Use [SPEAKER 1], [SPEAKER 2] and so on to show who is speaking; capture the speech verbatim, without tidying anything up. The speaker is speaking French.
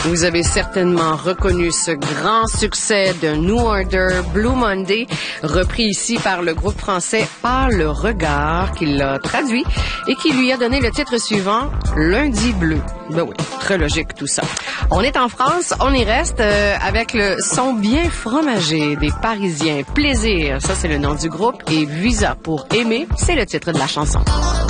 [SPEAKER 1] Vous avez certainement reconnu ce grand succès de New Order, Blue Monday, repris ici par le groupe français Par le regard, qui l'a traduit et qui lui a donné le titre suivant, Lundi bleu. Ben oui, très logique tout ça. On est en France, on y reste euh, avec le son bien fromagé des Parisiens. Plaisir, ça c'est le nom du groupe, et Visa pour aimer, c'est le titre de la chanson.